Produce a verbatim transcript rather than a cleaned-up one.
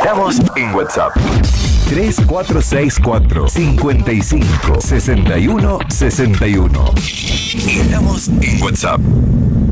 Esperamos en WhatsApp. tres cuatro seis cuatro, cinco cinco, seis uno, seis uno. Estamos en WhatsApp.